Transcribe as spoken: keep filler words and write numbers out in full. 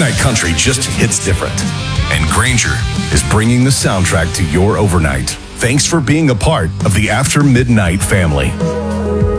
Overnight country just hits different. And Granger is bringing the soundtrack to your overnight. Thanks for being a part of the After Midnight family.